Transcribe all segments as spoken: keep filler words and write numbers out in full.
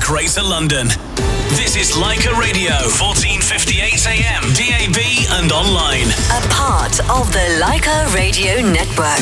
Greater London. This is Leica Radio, fourteen fifty-eight A M, D A B and online. A part of the Leica Radio Network.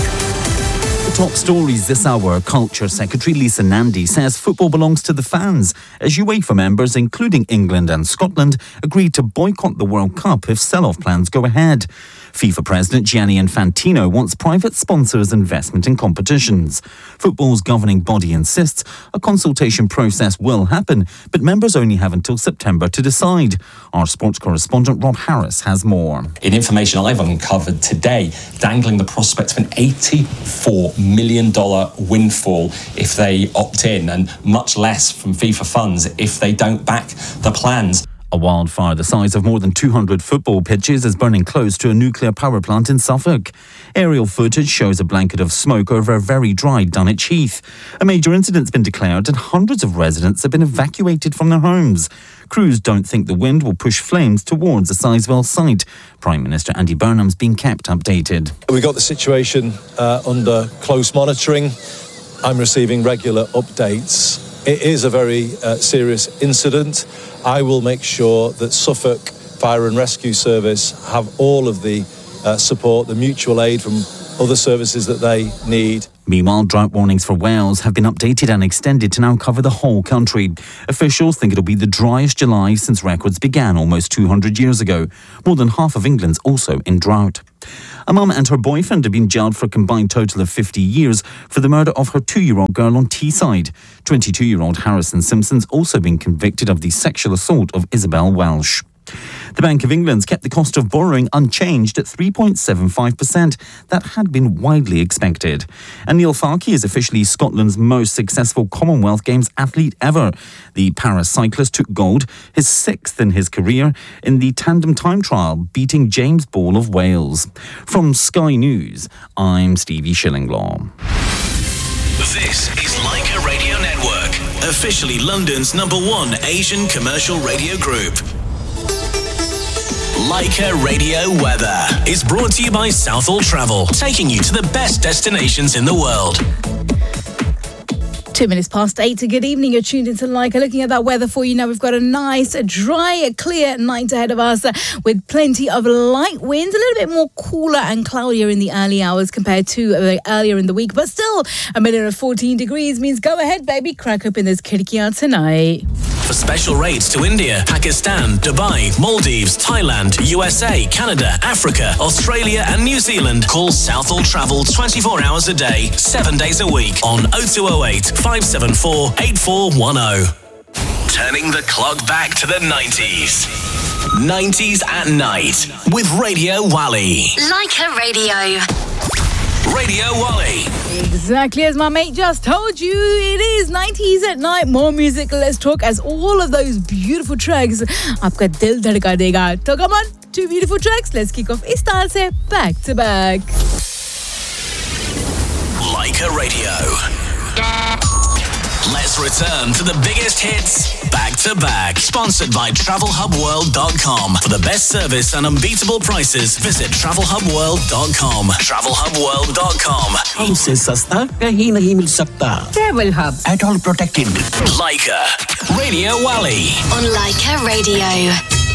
The top stories this hour. Culture Secretary Lisa Nandy says football belongs to the fans, as UEFA members, including England and Scotland, agreed to boycott the World Cup if sell-off plans go ahead. FIFA President Gianni Infantino wants private sponsors' investment in competitions. Football's governing body insists a consultation process will happen, but members only have until September to decide. Our sports correspondent Rob Harris has more. In information I've uncovered today, dangling the prospect of an eighty-four million dollars windfall if they opt in, and much less from FIFA funds if they don't back the plans. A wildfire the size of more than two hundred football pitches is burning close to a nuclear power plant in Suffolk. Aerial footage shows a blanket of smoke over a very dry Dunwich Heath. A major incident's been declared and hundreds of residents have been evacuated from their homes. Crews don't think the wind will push flames towards the Sizewell site. Prime Minister Andy Burnham's been kept updated. We got the situation uh, under close monitoring. I'm receiving regular updates. It is a very uh, serious incident. I will make sure that Suffolk Fire and Rescue Service have all of the uh, support, the mutual aid from other services that they need. Meanwhile, drought warnings for Wales have been updated and extended to now cover the whole country. Officials think it'll be the driest July since records began almost two hundred years ago. More than half of England's also in drought. A mum and her boyfriend have been jailed for a combined total of fifty years for the murder of her two-year-old girl on Teesside. twenty-two-year-old Harrison Simpson's also been convicted of the sexual assault of Isabel Welsh. The Bank of England's kept the cost of borrowing unchanged at three point seven five percent. That had been widely expected. And Neil Farke is officially Scotland's most successful Commonwealth Games athlete ever. The para-cyclist took gold, his sixth in his career, in the tandem time trial, beating James Ball of Wales. From Sky News, I'm Stevie Shillinglaw. This is Leica Radio Network, officially London's number one Asian commercial radio group. Leica Radio Weather is brought to you by Southall Travel, taking you to the best destinations in the world. Two minutes past eight. Good evening. You're tuned into Leica. Looking at that weather for you now, we've got a nice, dry, clear night ahead of us with plenty of light winds. A little bit more cooler and cloudier in the early hours compared to uh, earlier in the week, but still a minimum of fourteen degrees means go ahead, baby. Crack open this khidkiyan tonight. For special rates to India, Pakistan, Dubai, Maldives, Thailand, U S A, Canada, Africa, Australia and New Zealand, call Southall Travel twenty-four hours a day, seven days a week on oh two oh eight, five seven four, eight four one oh. Turning the clock back to the nineties. nineties at night with Radio Wally. Leica Radio. Radio Wally. Exactly as my mate just told you, it is nineties at night. More music, let's talk, as all of those beautiful tracks aapka dil dhadka dega. So come on, two beautiful tracks. Let's kick off is style se back to back. Leica Radio. Let's return to the biggest hits back to back. Sponsored by travel hub world dot com. For the best service and unbeatable prices, visit travel hub world dot com. travel hub world dot com. हमसे सस्ता कहीं नहीं मिल सकता. Travel Hub. At all protected. Leica Radio Wally On Leica Radio.